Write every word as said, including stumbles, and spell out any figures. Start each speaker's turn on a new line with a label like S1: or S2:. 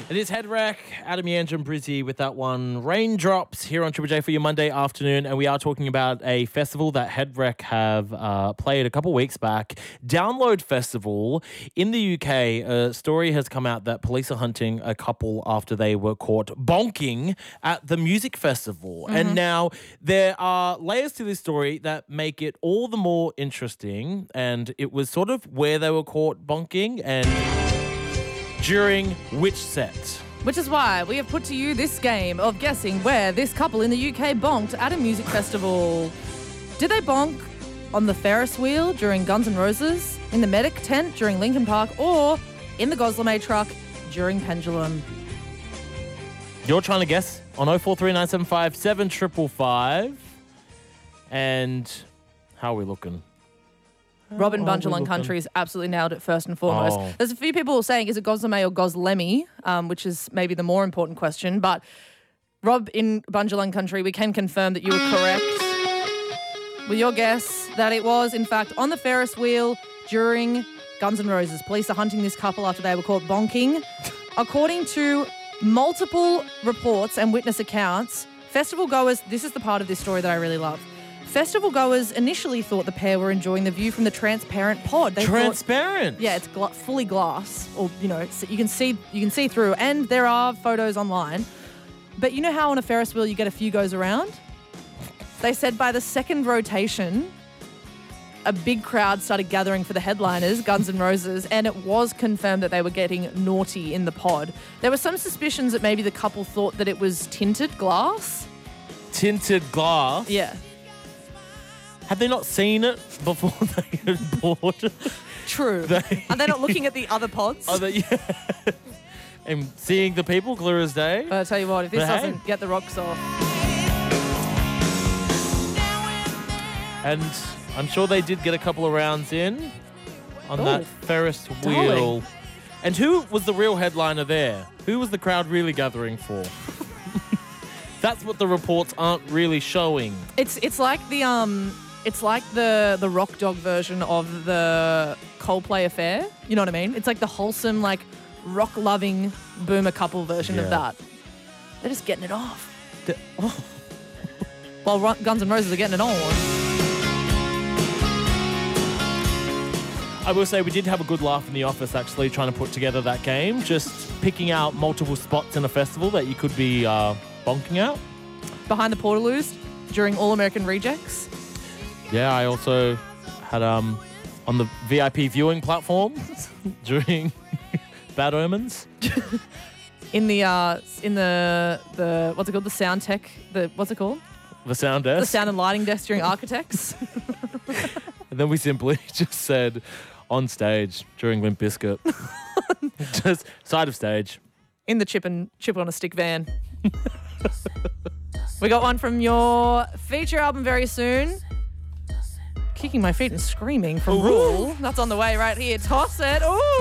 S1: It is Head Wreck, Adam Yanja and Brizzy with that one. Raindrops here on Triple J for your Monday afternoon, and we are talking about a festival that Head Wreck have uh, played a couple weeks back. Download Festival in the U K. A story has come out that police are hunting a couple after they were caught bonking at the music festival. Mm-hmm. And now there are layers to this story that make it all the more interesting, and it was sort of where they were caught bonking and during which set.
S2: Which is why we have put to you this game of guessing where this couple in the U K bonked at a music festival. Did they bonk on the Ferris wheel during Guns N' Roses, in the Medic tent during Linkin Park, or in the Goslamay truck during Pendulum?
S1: You're trying to guess on oh four three nine seven five seven five five five. And how are we looking?
S2: Robin
S1: Oh,
S2: Bungelung
S1: we're
S2: Country's absolutely nailed it first and foremost.
S1: Oh.
S2: There's a few people saying, is it Goslamay or Goslemy, um, which is maybe the more important question. But Rob in Bungelung Country, we can confirm that you were correct with your guess that it was, in fact, on the Ferris wheel during Guns N' Roses. Police are hunting this couple after they were caught bonking. According to multiple reports and witness accounts, festival goers, this is the part of this story that I really love. Festival goers initially thought the pair were enjoying the view from the transparent pod. They
S1: Transparent?
S2: Thought, yeah, it's gla- fully glass, or you know, so you can see you can see through, and there are photos online. But you know how on a Ferris wheel you get a few goes around? They said by the second rotation, a big crowd started gathering for the headliners, Guns N' Roses, and it was confirmed that they were getting naughty in the pod. There were some suspicions that maybe the couple thought that it was tinted glass.
S1: Tinted glass?
S2: Yeah.
S1: Had they not seen it before they had bought it?
S2: True.
S1: They-
S2: Are they not looking at the other pods?
S1: Are they, yeah. And seeing the people clear as day?
S2: But I'll tell you what, if this
S1: But hey.
S2: doesn't get the rocks off.
S1: And I'm sure they did get a couple of rounds in on
S2: Ooh.
S1: that Ferris
S2: Darling.
S1: wheel. And who was the real headliner there? Who was the crowd really gathering for? That's what the reports aren't really showing.
S2: It's it's like the um it's like the the Rock Dog version of the Coldplay affair. You know what I mean? It's like the wholesome, like rock loving boomer couple version of
S1: Yeah.
S2: that. They're just getting it off.
S1: The- oh.
S2: While Ru- Guns N' Roses are getting it on.
S1: I will say we did have a good laugh in the office actually trying to put together that game, just picking out multiple spots in a festival that you could be uh, bonking out.
S2: Behind the Portaloos during All American Rejects.
S1: Yeah, I also had um on the V I P viewing platform during Bad Omens.
S2: In the uh in the the what's it called? The sound tech, the what's it called?
S1: The sound
S2: The
S1: desk.
S2: sound and lighting desk during Architects.
S1: And then we simply just said on stage during Limp Bizkit. Just side of stage.
S2: In the chip and chip on a stick van. We got one from your feature album very soon. Kicking my feet and screaming from
S1: Ooh.
S2: Rule. That's on the way right here. Toss it. Ooh.